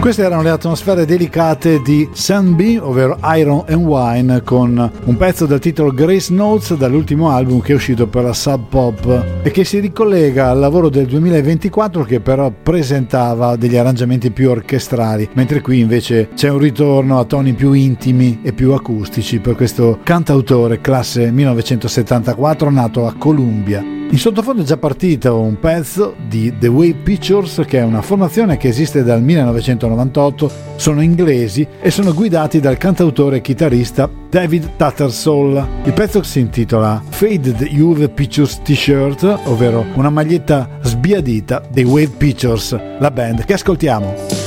Queste erano le atmosfere delicate di Sunbeam, ovvero Iron and Wine, con un pezzo dal titolo Grace Notes dall'ultimo album che è uscito per la Sub Pop e che si ricollega al lavoro del 2024 che però presentava degli arrangiamenti più orchestrali, mentre qui invece c'è un ritorno a toni più intimi e più acustici per questo cantautore classe 1974 nato a Columbia. In sottofondo è già partito un pezzo di The Wave Pictures, che è una formazione che esiste dal 1998, sono inglesi e sono guidati dal cantautore e chitarrista David Tattersall. Il pezzo si intitola Faded Youth Pictures T-shirt, ovvero una maglietta sbiadita dei Wave Pictures, la band che ascoltiamo.